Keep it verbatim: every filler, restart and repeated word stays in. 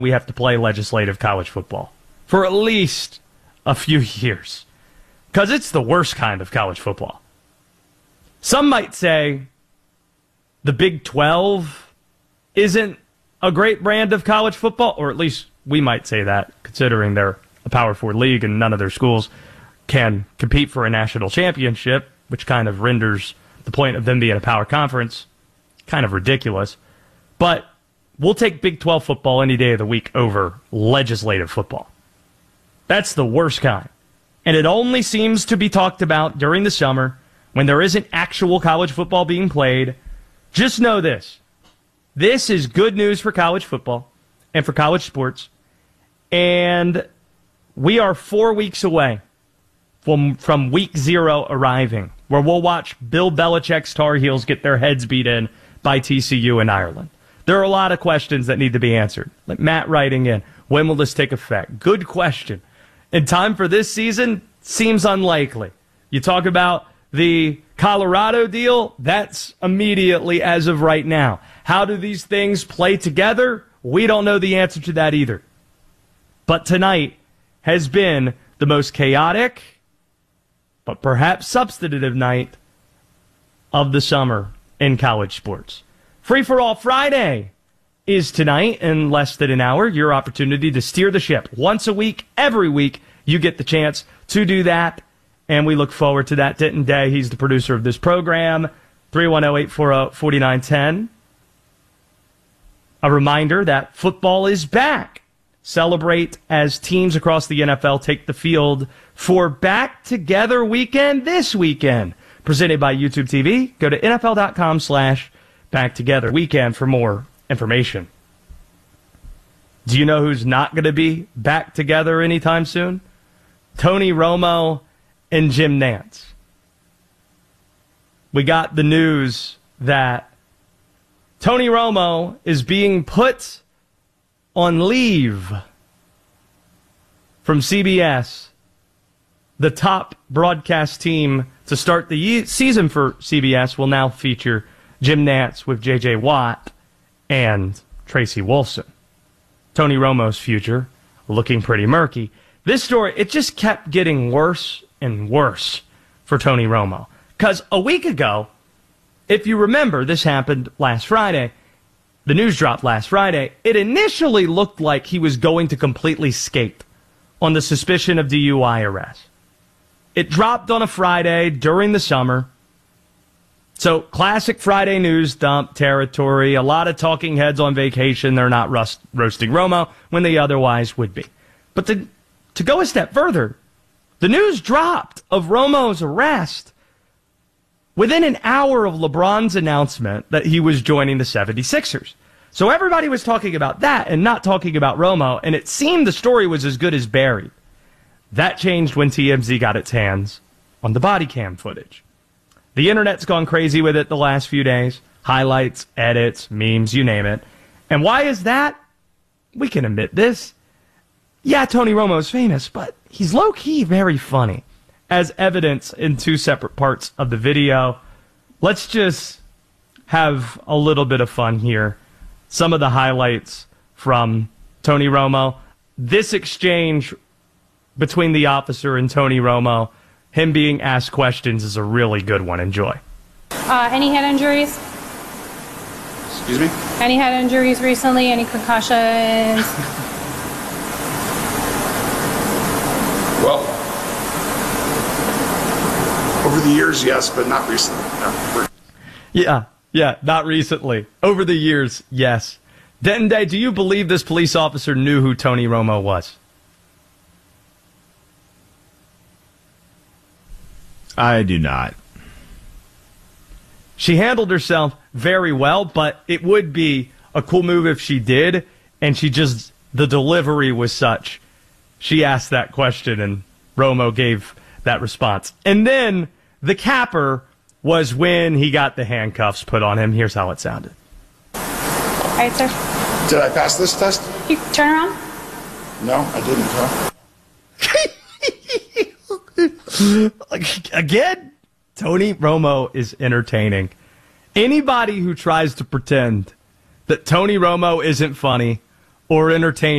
we have to play legislative college football for at least a few years because it's the worst kind of college football. Some might say the Big twelve isn't a great brand of college football, or at least we might say that, considering they're a Power Four league and none of their schools can compete for a national championship, which kind of renders the point of them being a power conference kind of ridiculous. But we'll take Big twelve football any day of the week over legislative football. That's the worst kind. And it only seems to be talked about during the summer when there isn't actual college football being played. Just know this. This is good news for college football and for college sports. And we are four weeks away from, from week zero arriving, where we'll watch Bill Belichick's Tar Heels get their heads beat in by T C U in Ireland. There are a lot of questions that need to be answered. Like Matt writing in, when will this take effect? Good question. In time for this season, seems unlikely. You talk about the Colorado deal, that's immediately as of right now. How do these things play together? We don't know the answer to that either. But tonight has been the most chaotic, but perhaps substantive night of the summer in college sports. Free for All Friday is tonight in less than an hour. Your opportunity to steer the ship. Once a week, every week, you get the chance to do that. And we look forward to that. Denton Day, he's the producer of this program. three one zero, eight four zero, four nine one zero. A reminder that football is back. Celebrate as teams across the N F L take the field for Back Together Weekend this weekend. Presented by YouTube T V. Go to NFL.com slash Back Together Weekend for more information. Do you know who's not going to be back together anytime soon? Tony Romo and Jim Nantz. We got the news that Tony Romo is being put on leave from C B S, the top broadcast team to start the ye- season for C B S will now feature Jim Nantz with J J Watt and Tracy Wolfson. Tony Romo's future looking pretty murky. This story, it just kept getting worse and worse for Tony Romo. Because a week ago, if you remember, this happened last Friday. The news dropped last Friday. It initially looked like he was going to completely skate on the suspicion of D U I arrest. It dropped on a Friday during the summer. So, classic Friday news dump territory. A lot of talking heads on vacation. They're not rust, roasting Romo when they otherwise would be. But to, to go a step further, the news dropped of Romo's arrest within an hour of LeBron's announcement that he was joining the seventy-sixers. So everybody was talking about that and not talking about Romo, and it seemed the story was as good as buried. That changed when T M Z got its hands on the body cam footage. The internet's gone crazy with it the last few days. Highlights, edits, memes, you name it. And why is that? We can admit this. Yeah, Tony Romo's famous, but he's low-key very funny, as evidence in two separate parts of the video. Let's just have a little bit of fun here. Some of the highlights from Tony Romo. This exchange between the officer and Tony Romo, him being asked questions, is a really good one. Enjoy. Uh, any head injuries? Excuse me? Any head injuries recently? Any concussions? Well, over the years, yes, but not recently. No. Yeah, yeah, not recently. Over the years, yes. Denton Day, do you believe this police officer knew who Tony Romo was? I do not. She handled herself very well, but it would be a cool move if she did, and she just, the delivery was such. She asked that question, and Romo gave that response. And then the capper was when he got the handcuffs put on him. Here's how it sounded. All right, sir. Did I pass this test? You turn around. No, I didn't, huh? Again, Tony Romo is entertaining. Anybody who tries to pretend that Tony Romo isn't funny or entertain